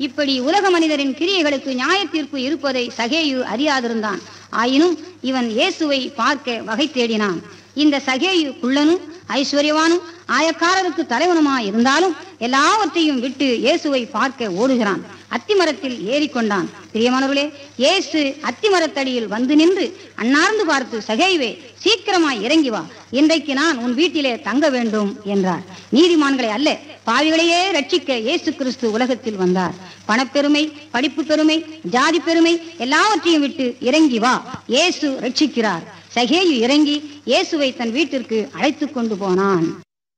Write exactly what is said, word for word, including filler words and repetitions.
இப்படி உலக மனிதரின் கிரியைகளுக்கு நியாய தீர்ப்பு இருப்பதை சகேயு அறியாதிருந்தான். ஆயினும் இவன் இயேசுவை பார்க்க வகை தேடினான். இந்த சகேயு குள்ளனும் ஐஸ்வர்யவானும் ஆயக்காரருக்கு தலைவனுமா இருந்தாலும் எல்லாவற்றையும் விட்டு இயேசுவை பார்க்க ஓடுகிறான். அத்திமரத்தில் ஏறிக்கொண்டான். பிரியமானவர்களே, இயேசு அத்திமரத்தடியில் வந்து நின்று அண்ணார்ந்து பார்த்து, சகேயுவே, சீக்கிரமாய் இறங்கி வா, இன்றைக்கு நான் உன் வீட்டிலே தங்க வேண்டும் என்றார். நீதிமான்களை அல்ல, பாவிகளையே ரட்சிக்க இயேசு கிறிஸ்து உலகத்தில் வந்தார். பணப்பெருமை, படிப்பு பெருமை, ஜாதி பெருமை எல்லாவற்றையும் விட்டு இறங்கி வா, இயேசு ரட்சிக்கிறார். சகேயு இறங்கி இயேசுவை தன் வீட்டிற்கு அழைத்து கொண்டு போனான்.